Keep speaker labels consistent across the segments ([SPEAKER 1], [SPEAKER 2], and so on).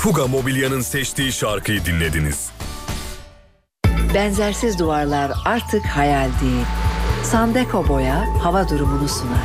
[SPEAKER 1] Puga Mobilya'nın seçtiği şarkıyı dinlediniz.
[SPEAKER 2] Benzersiz duvarlar artık hayal değil. Sandeko Boya hava durumunu sunar.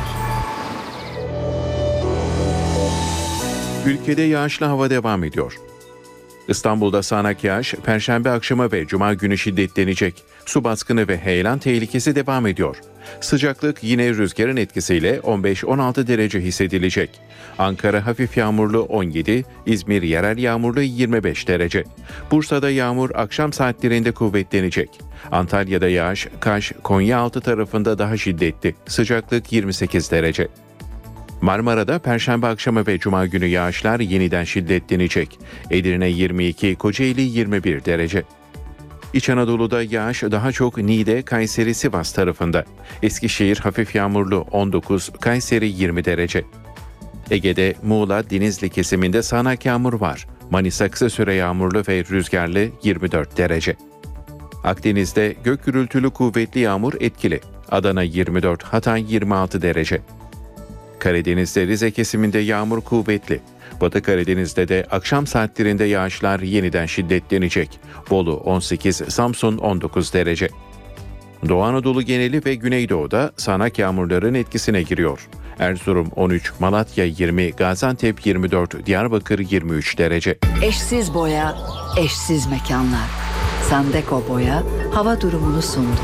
[SPEAKER 3] Ülkede yağışlı hava devam ediyor. İstanbul'da sağanak yağış Perşembe akşamı ve Cuma günü şiddetlenecek. Su baskını ve heyelan tehlikesi devam ediyor. Sıcaklık yine rüzgarın etkisiyle 15-16 derece hissedilecek. Ankara hafif yağmurlu 17, İzmir yerel yağmurlu 25 derece. Bursa'da yağmur akşam saatlerinde kuvvetlenecek. Antalya'da yağış, Kaş, Konyaaltı tarafında daha şiddetli. Sıcaklık 28 derece. Marmara'da Perşembe akşamı ve Cuma günü yağışlar yeniden şiddetlenecek. Edirne 22, Kocaeli 21 derece. İç Anadolu'da yağış daha çok Niğde, Kayseri, Sivas tarafında. Eskişehir hafif yağmurlu 19, Kayseri 20 derece. Ege'de Muğla, Denizli kesiminde sağanak yağmur var. Manisa kısa süre yağmurlu ve rüzgarlı 24 derece. Akdeniz'de gök gürültülü kuvvetli yağmur etkili. Adana 24, Hatay 26 derece. Karadeniz'de Rize kesiminde yağmur kuvvetli. Batı Karadeniz'de de akşam saatlerinde yağışlar yeniden şiddetlenecek. Bolu 18, Samsun 19 derece. Doğu Anadolu geneli ve Güneydoğu'da sağanak yağmurların etkisine giriyor. Erzurum 13, Malatya 20, Gaziantep 24, Diyarbakır 23 derece.
[SPEAKER 2] Eşsiz boya, eşsiz mekanlar. Sandeko Boya hava durumunu sundu.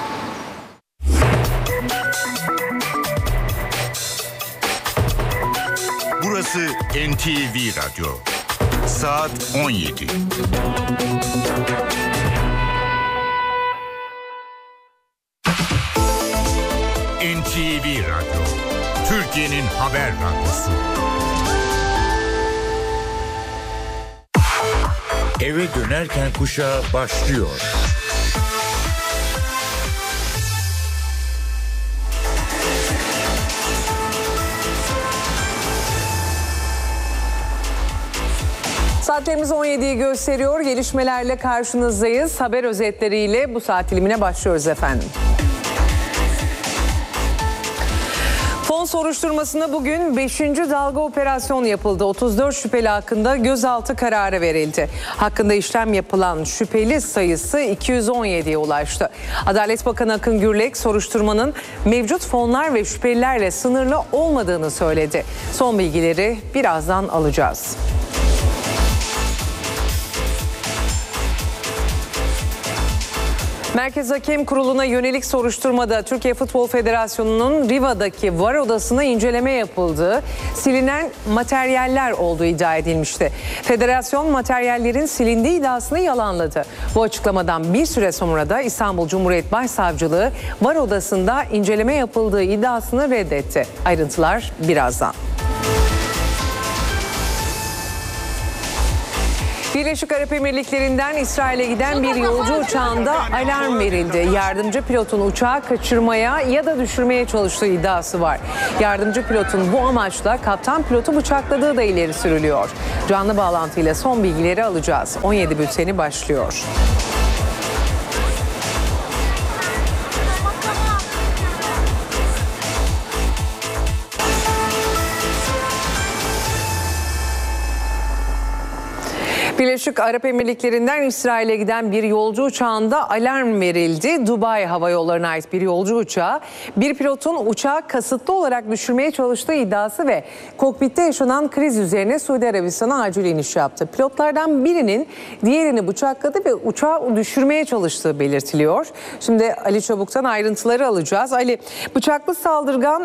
[SPEAKER 4] Burası NTV Radyo. Saat 17. NTV Radyo. Türkiye'nin haber radyosu. Eve dönerken kuşağı başlıyor.
[SPEAKER 5] Saatlerimiz 17'yi gösteriyor. Gelişmelerle karşınızdayız. Haber özetleriyle bu saat dilimine başlıyoruz efendim. Fon soruşturmasında bugün 5. dalga operasyon yapıldı. 34 şüpheli hakkında gözaltı kararı verildi. Hakkında işlem yapılan şüpheli sayısı 217'ye ulaştı. Adalet Bakanı Akın Gürlek soruşturmanın mevcut fonlar ve şüphelilerle sınırlı olmadığını söyledi. Son bilgileri birazdan alacağız. Merkez Hakem Kurulu'na yönelik soruşturmada Türkiye Futbol Federasyonu'nun Riva'daki VAR odasına inceleme yapıldığı, silinen materyaller olduğu iddia edilmişti. Federasyon materyallerin silindiği iddiasını yalanladı. Bu açıklamadan bir süre sonra da İstanbul Cumhuriyet Başsavcılığı VAR odasında inceleme yapıldığı iddiasını reddetti. Ayrıntılar birazdan. Birleşik Arap Emirlikleri'nden İsrail'e giden bir yolcu uçağında alarm verildi. Yardımcı pilotun uçağı kaçırmaya ya da düşürmeye çalıştığı iddiası var. Yardımcı pilotun bu amaçla kaptan pilotu bıçakladığı da ileri sürülüyor. Canlı bağlantıyla son bilgileri alacağız. 17 bülteni başlıyor. Birleşik Arap Emirlikleri'nden İsrail'e giden bir yolcu uçağında alarm verildi. Dubai Hava Yolları'na ait bir yolcu uçağı, bir pilotun uçağı kasıtlı olarak düşürmeye çalıştığı iddiası ve kokpitte yaşanan kriz üzerine Suudi Arabistan'a acil iniş yaptı. Pilotlardan birinin diğerini bıçakladı ve uçağı düşürmeye çalıştığı belirtiliyor. Şimdi Ali Çabuk'tan ayrıntıları alacağız. Ali, bıçaklı saldırgan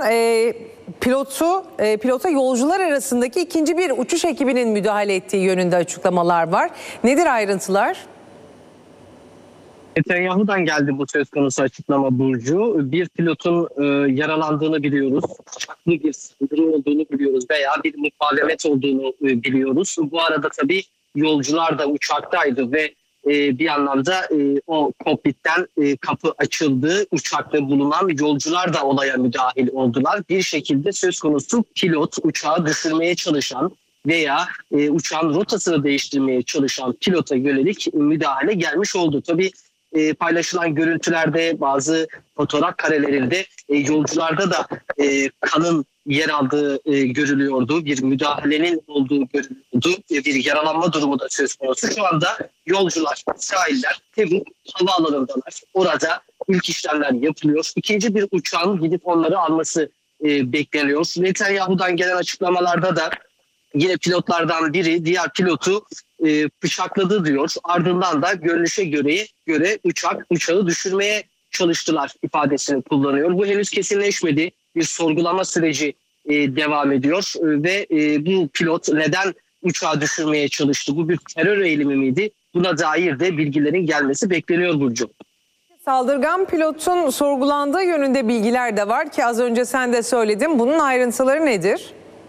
[SPEAKER 5] pilota yolcular arasındaki ikinci bir uçuş ekibinin müdahale ettiği yönünde açıklamalar var. Nedir ayrıntılar?
[SPEAKER 6] Netanyahu'dan geldi bu söz konusu açıklama Burcu. Bir pilotun yaralandığını biliyoruz. Bıçaklı bir saldırı olduğunu biliyoruz veya bir mukavemet olduğunu biliyoruz. Bu arada tabii yolcular da uçaktaydı ve bir anlamda o kokpitten kapı açıldı. Uçakta bulunan yolcular da olaya müdahil oldular. Bir şekilde söz konusu pilot, uçağı düşürmeye çalışan veya uçağın rotasını değiştirmeye çalışan pilota yönelik müdahale gelmiş oldu. Tabii paylaşılan görüntülerde, bazı fotoğraf karelerinde yolcularda da kanın yer aldığı görülüyordu. Bir müdahalenin olduğu görülüyordu. Bir yaralanma durumu da söz konusu. Şu anda yolcular, İsrailler Tebuk havaalanındalar. Orada ilk işlemler yapılıyor. İkinci bir uçağın gidip onları alması bekleniyor. Netanyahu'dan gelen açıklamalarda da yine pilotlardan biri diğer pilotu bıçakladı diyor. Ardından da görünüşe göre uçağı düşürmeye çalıştılar ifadesini kullanıyor. Bu henüz kesinleşmedi. Bir sorgulama süreci devam ediyor ve bu pilot neden uçağı düşürmeye çalıştı? Bu bir terör eylemi miydi? Buna dair de bilgilerin gelmesi bekleniyor Burcu.
[SPEAKER 5] Saldırgan pilotun sorgulandığı yönünde bilgiler de var ki az önce sen de söyledin. Bunun ayrıntıları nedir?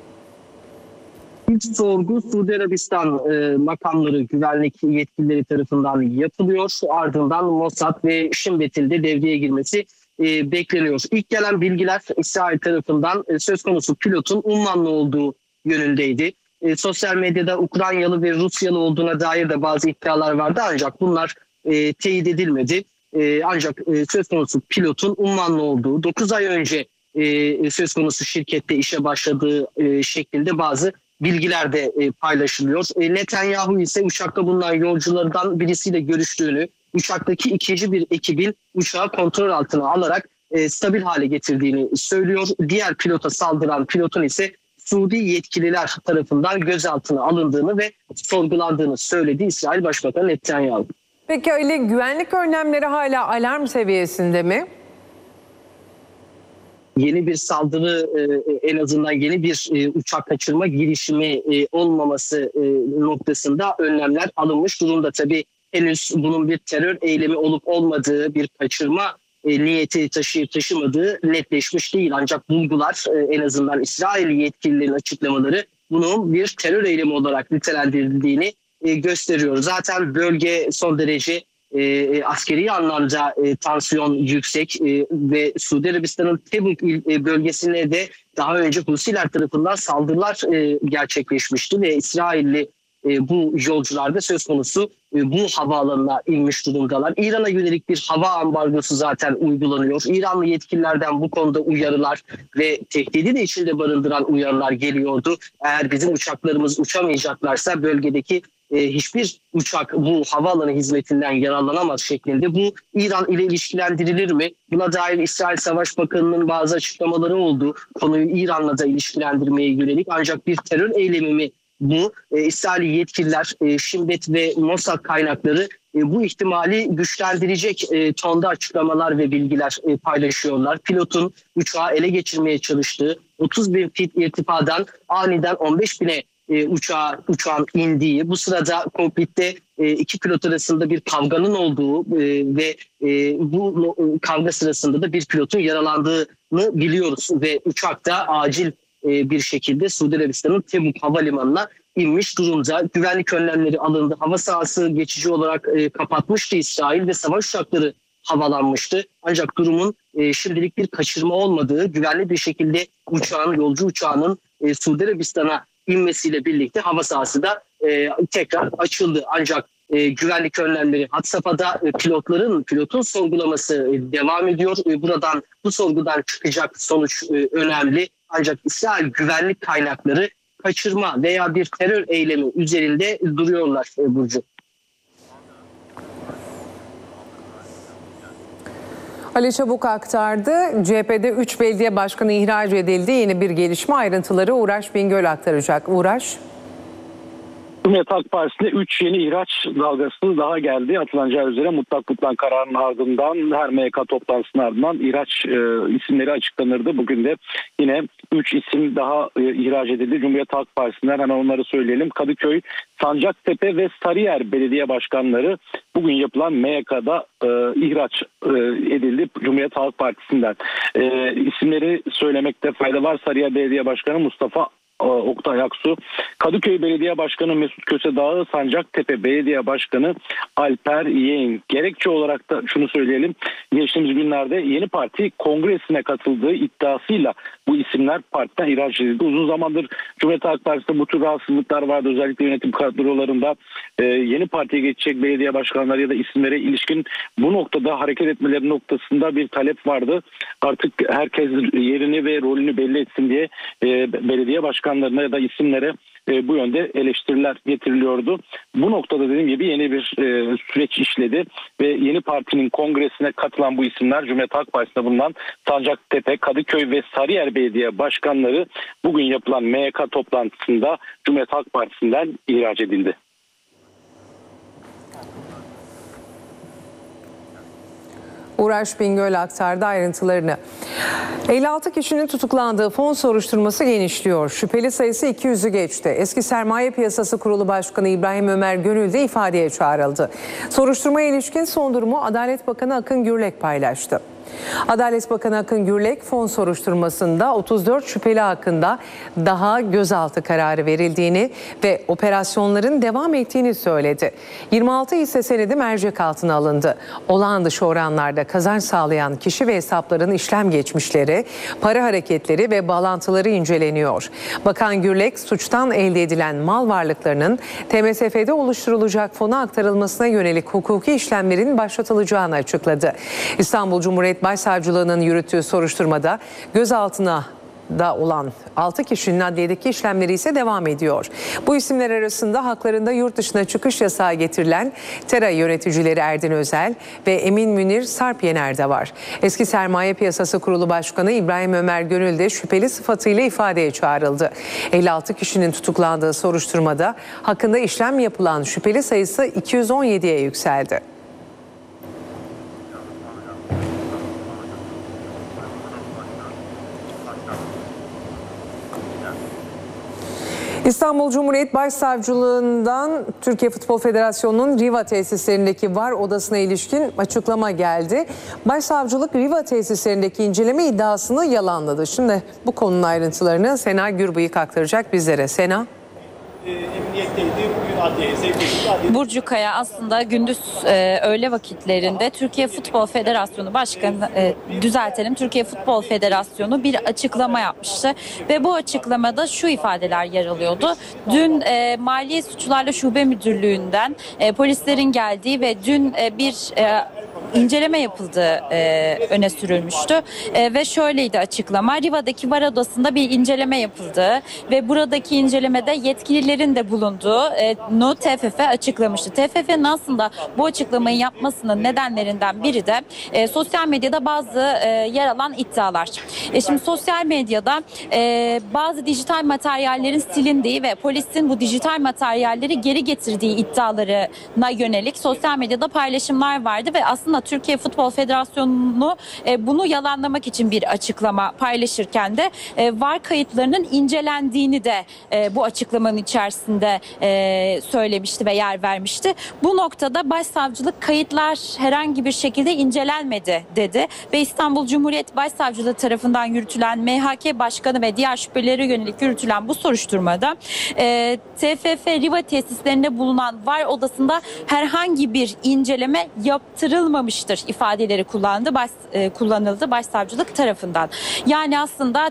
[SPEAKER 6] İlk sorgu Suudi Arabistan makamları, güvenlik yetkilileri tarafından yapılıyor. Ardından Mossad ve Shin Bet'in de devreye girmesi bekleniyor. İlk gelen bilgiler İsrail tarafından söz konusu pilotun Ummanlı olduğu yönündeydi. Sosyal medyada Ukraynalı ve Rusyalı olduğuna dair de bazı iddialar vardı ancak bunlar teyit edilmedi. Ancak söz konusu pilotun Ummanlı olduğu, 9 ay önce söz konusu şirkette işe başladığı şeklinde bazı bilgiler de paylaşılıyor. Netanyahu ise uçakta bulunan yolculardan birisiyle görüştüğünü, uçaktaki ikinci bir ekibin uçağı kontrol altına alarak stabil hale getirdiğini söylüyor. Diğer pilota saldıran pilotun ise Suudi yetkililer tarafından gözaltına alındığını ve sorgulandığını söyledi İsrail Başbakanı Netanyahu.
[SPEAKER 5] Peki Ali, güvenlik önlemleri hala alarm seviyesinde mi?
[SPEAKER 6] Yeni bir saldırı, en azından yeni bir uçak kaçırma girişimi olmaması noktasında önlemler alınmış durumda. Tabii henüz bunun bir terör eylemi olup olmadığı, bir kaçırma niyeti taşıyıp taşımadığı netleşmiş değil. Ancak bulgular, en azından İsrail yetkililerin açıklamaları bunun bir terör eylemi olarak nitelendirildiğini gösteriyor. Zaten bölge son derece askeri anlamda tansiyon yüksek ve Suudi Arabistan'ın Tebuk bölgesine de daha önce Husiler tarafından saldırılar gerçekleşmişti ve İsrailli bu yolcular da söz konusu bu havaalanına inmiş durumdalar. İran'a yönelik bir hava ambargosu zaten uygulanıyor. İranlı yetkililerden bu konuda uyarılar ve tehdidi de içinde barındıran uyarılar geliyordu. Eğer bizim uçaklarımız uçamayacaklarsa bölgedeki hiçbir uçak bu havaalanı hizmetinden yararlanamaz şeklinde. Bu İran ile ilişkilendirilir mi? Buna dair İsrail Savaş Bakanı'nın bazı açıklamaları oldu. Konuyu İran'la da ilişkilendirmeye yönelik. Ancak bir terör eylemi mi bu? İsrail yetkililer, Shin Bet ve Mossad kaynakları bu ihtimali güçlendirecek tonda açıklamalar ve bilgiler paylaşıyorlar. Pilotun uçağı ele geçirmeye çalıştığı 30.000 fit irtifadan aniden 15.000'e uçağın indiği, bu sırada kokpitte iki pilot arasında bir kavganın olduğu ve bu kavga sırasında da bir pilotun yaralandığını biliyoruz ve uçakta acil bir şekilde Suudi Arabistan'ın Tebuk havalimanına inmiş durumda. Güvenlik önlemleri alındı. Hava sahası geçici olarak kapatmıştı İsrail ve savaş uçakları havalanmıştı. Ancak durumun şimdilik bir kaçırma olmadığı, güvenli bir şekilde yolcu uçağının Suudi Arabistan'a inmesiyle birlikte hava sahası da tekrar açıldı. Ancak güvenlik önlemleri had safhada, pilotun sorgulaması devam ediyor. Bu sorgudan çıkacak sonuç önemli. Ancak İsrail güvenlik kaynakları kaçırma veya bir terör eylemi üzerinde duruyorlar Burcu.
[SPEAKER 5] Ali Çabuk aktardı. CHP'de 3 belediye başkanı ihraç edildi. Yeni bir gelişme, ayrıntıları Uğraş Bingöl aktaracak. Uğraş.
[SPEAKER 7] Cumhuriyet Halk Partisi'nde 3 yeni ihraç dalgası daha geldi. Atılacağı üzere mutlak butlan kararının ardından, her MYK toplantısının ardından ihraç isimleri açıklanırdı. Bugün de yine 3 isim daha ihraç edildi. Cumhuriyet Halk Partisi'nden hemen onları söyleyelim. Kadıköy, Sancaktepe ve Sarıyer belediye başkanları bugün yapılan MYK'da ihraç edildi Cumhuriyet Halk Partisi'nden. İsimleri söylemekte fayda var. Sarıyer Belediye Başkanı Mustafa Oktay Aksu, Kadıköy Belediye Başkanı Mesut Kösedağ, Sancaktepe Belediye Başkanı Alper Yeğen. Gerekçe olarak da şunu söyleyelim. Geçtiğimiz günlerde yeni parti kongresine katıldığı iddiasıyla bu isimler partiden ihraç edildi. Uzun zamandır Cumhuriyet Halk Partisi'nde bu tür rahatsızlıklar vardı. Özellikle yönetim kadrolarında yeni partiye geçecek belediye başkanları ya da isimlere ilişkin bu noktada hareket etmeleri noktasında bir talep vardı. Artık herkes yerini ve rolünü belli etsin diye belediye başkanlarına ya da isimlere bu yönde eleştiriler getiriliyordu. Bu noktada dediğim gibi yeni bir süreç işledi ve yeni partinin kongresine katılan bu isimler Cumhuriyet Halk Partisi'nde bulunan Sancaktepe, Kadıköy ve Sarıyer Belediye Başkanları bugün yapılan MYK toplantısında Cumhuriyet Halk Partisi'nden ihraç edildi.
[SPEAKER 5] Uğraş Bingöl aktardı ayrıntılarını. 56 kişinin tutuklandığı fon soruşturması genişliyor. Şüpheli sayısı 200'ü geçti. Eski Sermaye Piyasası Kurulu Başkanı İbrahim Ömer Gönül de ifadeye çağrıldı. Soruşturmaya ilişkin son durumu Adalet Bakanı Akın Gürlek paylaştı. Adalet Bakanı Akın Gürlek fon soruşturmasında 34 şüpheli hakkında daha gözaltı kararı verildiğini ve operasyonların devam ettiğini söyledi. 26 hisse senedi mercek altına alındı. Olağan dışı oranlarda kazanç sağlayan kişi ve hesapların işlem geçmişleri, para hareketleri ve bağlantıları inceleniyor. Bakan Gürlek suçtan elde edilen mal varlıklarının TMSF'de oluşturulacak fona aktarılmasına yönelik hukuki işlemlerin başlatılacağını açıkladı. İstanbul Cumhuriyet Başsavcılığı'nın yürüttüğü soruşturmada gözaltına da olan 6 kişinin adliyedeki işlemleri ise devam ediyor. Bu isimler arasında haklarında yurt dışına çıkış yasağı getirilen TERA yöneticileri Erdin Özel ve Emin Münir Sarp Yener de var. Eski Sermaye Piyasası Kurulu Başkanı İbrahim Ömer Gönül de şüpheli sıfatıyla ifadeye çağrıldı. 56 kişinin tutuklandığı soruşturmada hakkında işlem yapılan şüpheli sayısı 217'ye yükseldi. İstanbul Cumhuriyet Başsavcılığından Türkiye Futbol Federasyonu'nun Riva tesislerindeki VAR odasına ilişkin açıklama geldi. Başsavcılık Riva tesislerindeki inceleme iddiasını yalanladı. Şimdi bu konunun ayrıntılarını Sena Gürbıyık aktaracak bizlere. Sena.
[SPEAKER 8] Burcu Kaya aslında gündüz öğle vakitlerinde Türkiye Futbol Federasyonu Başkanı, Türkiye Futbol Federasyonu bir açıklama yapmıştı ve bu açıklamada şu ifadeler yer alıyordu. Dün Mali Suçlarla Şube Müdürlüğü'nden polislerin geldiği ve dün bir inceleme yapıldığı öne sürülmüştü ve şöyleydi açıklama: Riva'daki VAR odasında bir inceleme yapıldı ve buradaki incelemede yetkililerin de bulunduğunu TFF açıklamıştı. TFF'nin aslında bu açıklamayı yapmasının nedenlerinden biri de sosyal medyada bazı yer alan iddialar. Şimdi sosyal medyada bazı dijital materyallerin silindiği ve polisin bu dijital materyalleri geri getirdiği iddialarına yönelik sosyal medyada paylaşımlar vardı ve aslında Türkiye Futbol Federasyonu bunu yalanlamak için bir açıklama paylaşırken de VAR kayıtlarının incelendiğini de bu açıklamanın içerisinde söylemişti ve yer vermişti. Bu noktada Başsavcılık kayıtlar herhangi bir şekilde incelenmedi dedi ve İstanbul Cumhuriyet Başsavcılığı tarafından yürütülen MHK Başkanı ve diğer şüphelilere yönelik yürütülen bu soruşturmada TFF Riva tesislerinde bulunan VAR odasında herhangi bir inceleme yaptırılmamıştır ifadeleri kullanıldı Başsavcılık tarafından. Yani aslında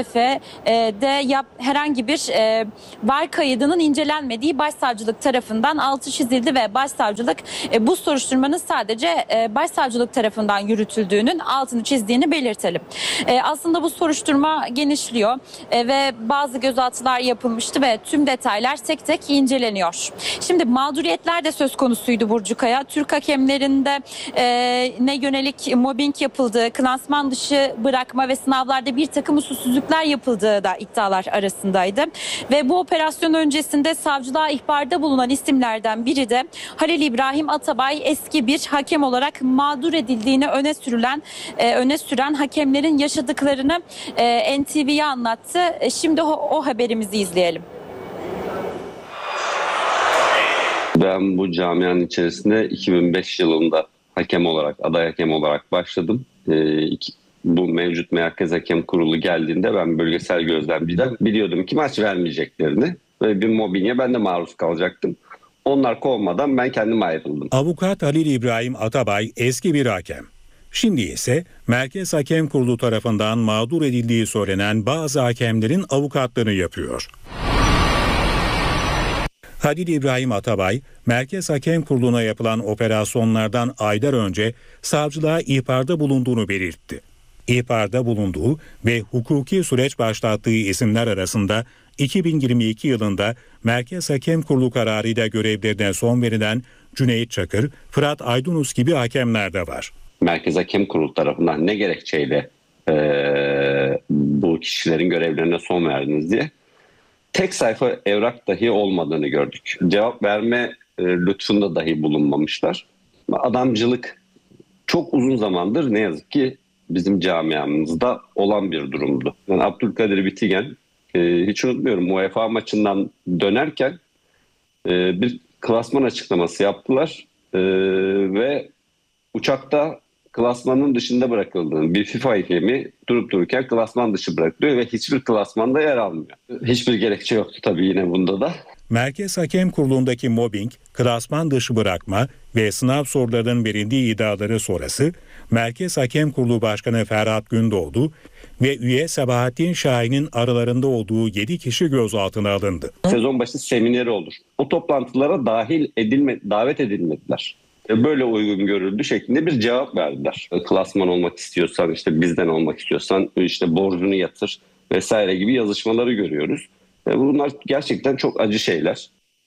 [SPEAKER 8] TFF'de herhangi bir VAR kaydının incelenmediği Başsavcılık tarafından altı çizildi ve Başsavcılık bu soruşturmanın sadece Başsavcılık tarafından yürütüldüğünün altını çizdiğini belirtelim. Aslında bu soruşturma genişliyor ve bazı gözaltılar yapılmıştı ve tüm detaylar tek tek inceleniyor. Şimdi mağduriyetler de söz konusuydu Burcu Kaya. Türk hakemlerinde ne yönelik mobbing yapıldığı, klasman dışı bırakma ve sınavlarda bir takım usulsüzlükler yapıldığı da iddialar arasındaydı. Ve bu operasyon öncesinde savcılığa ihbarda bulunan isimlerden biri de Halil İbrahim Atabay, eski bir hakem olarak mağdur edildiğini öne süren hakemlerin yaşadıklarını NTV'ye anlattı. Şimdi o haberimizi izleyelim.
[SPEAKER 9] Ben bu camianın içerisinde 2005 yılında aday hakem olarak başladım. bu mevcut Merkez Hakem Kurulu geldiğinde ben bölgesel gözlemciden biliyordum ki maç vermeyeceklerini ve bir mobbinge ben de maruz kalacaktım. Onlar kovmadan ben kendim ayrıldım.
[SPEAKER 10] Avukat Halil İbrahim Atabay eski bir hakem. Şimdi ise Merkez Hakem Kurulu tarafından mağdur edildiği söylenen bazı hakemlerin avukatlığını yapıyor. Halil İbrahim Atabay, Merkez Hakem Kurulu'na yapılan operasyonlardan aylar önce savcılığa ihbarda bulunduğunu belirtti. İhbarda bulunduğu ve hukuki süreç başlattığı isimler arasında 2022 yılında Merkez Hakem Kurulu kararıyla görevlerine son verilen Cüneyt Çakır, Fırat Aydınus gibi hakemler de var.
[SPEAKER 9] Merkez Hakem Kurulu tarafından ne gerekçeyle bu kişilerin görevlerine son verdiniz diye tek sayfa evrak dahi olmadığını gördük. Cevap verme lütfunda dahi bulunmamışlar. Adamcılık çok uzun zamandır ne yazık ki bizim camiamızda olan bir durumdu. Yani Abdülkadir Bitigen, hiç unutmuyorum, UEFA maçından dönerken bir klasman açıklaması yaptılar ve uçakta klasmanın dışında bırakıldığını, bir FIFA hakemi durup dururken klasman dışı bırakılıyor ve hiçbir klasmanda yer almıyor. Hiçbir gerekçe yoktu tabii yine bunda da.
[SPEAKER 10] Merkez Hakem Kurulu'ndaki mobbing, klasman dışı bırakma ve sınav sorularının verildiği iddiaları sonrası Merkez Hakem Kurulu Başkanı Ferhat Gündoğdu ve üye Sabahattin Şahin'in aralarında olduğu 7 kişi gözaltına alındı.
[SPEAKER 9] Sezon başı semineri olur. O toplantılara davet edilmediler. Böyle uygun görüldü şeklinde bir cevap verdiler. Klasman olmak istiyorsan, işte bizden olmak istiyorsan işte borcunu yatır vesaire gibi yazışmaları görüyoruz. Bunlar gerçekten çok acı şeyler.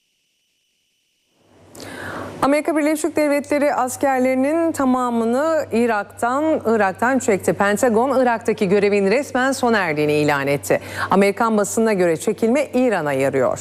[SPEAKER 5] Amerika Birleşik Devletleri askerlerinin tamamını Irak'tan çekti. Pentagon, Irak'taki görevin resmen sona erdiğini ilan etti. Amerikan basınına göre çekilme İran'a yarıyor.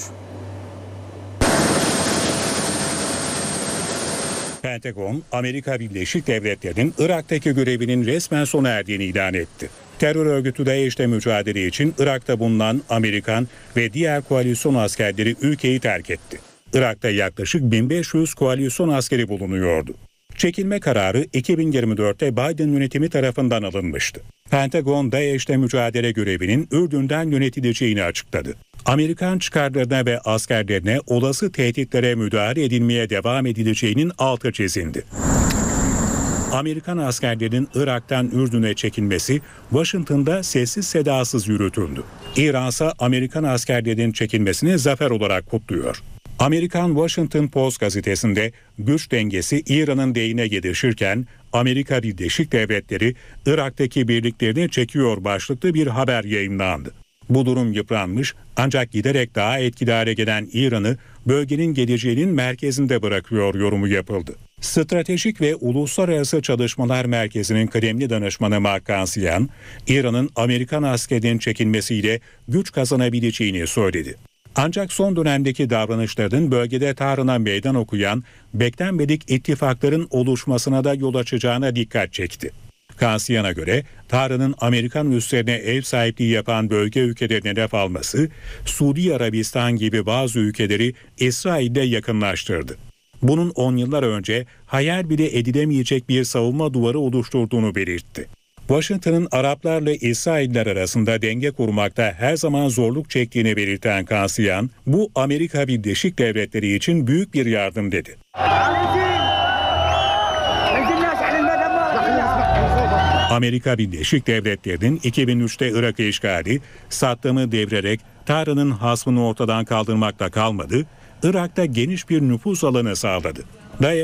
[SPEAKER 10] Pentagon, Amerika Birleşik Devletleri'nin Irak'taki görevinin resmen sona erdiğini ilan etti. Terör örgütü DAEŞ'le mücadele için Irak'ta bulunan Amerikan ve diğer koalisyon askerleri ülkeyi terk etti. Irak'ta yaklaşık 1500 koalisyon askeri bulunuyordu. Çekilme kararı 2024'te Biden yönetimi tarafından alınmıştı. Pentagon, DAEŞ'le mücadele görevinin Ürdün'den yönetileceğini açıkladı. Amerikan çıkarlarına ve askerlerine olası tehditlere müdahale edilmeye devam edileceğinin altı çizildi. Amerikan askerlerinin Irak'tan Ürdün'e çekilmesi Washington'da sessiz sedasız yürütüldü. İran ise Amerikan askerlerinin çekilmesini zafer olarak kutluyor. Amerikan Washington Post gazetesinde güç dengesi İran'ın lehine gelişirken Amerika Birleşik Devletleri Irak'taki birliklerini çekiyor başlıklı bir haber yayınlandı. Bu durum yıpranmış ancak giderek daha etkili hale gelen İran'ı bölgenin geleceğinin merkezinde bırakıyor yorumu yapıldı. Stratejik ve Uluslararası Çalışmalar Merkezi'nin kıdemli danışmanı Mark Gansiyan, İran'ın Amerikan askerinin çekilmesiyle güç kazanabileceğini söyledi. Ancak son dönemdeki davranışların bölgede Tahran'a meydan okuyan beklenmedik ittifakların oluşmasına da yol açacağına dikkat çekti. Gansiyan'a göre Tahran'ın Amerikan üslerine ev sahipliği yapan bölge ülkelerine hedef alması, Suudi Arabistan gibi bazı ülkeleri İsrail'le yakınlaştırdı. Bunun 10 yıllar önce hayal bile edilemeyecek bir savunma duvarı oluşturduğunu belirtti. Washington'ın Araplarla İsrailler arasında denge kurmakta her zaman zorluk çektiğini belirten Gansiyan, bu Amerika Birleşik Devletleri için büyük bir yardım dedi. Amerika Birleşik Devletleri'nin 2003'te Irak'ı işgali, Saddam'ı devirerek Tahran'ın hasmını ortadan kaldırmakla kalmadı, Irak'ta geniş bir nüfuz alanı sağladı.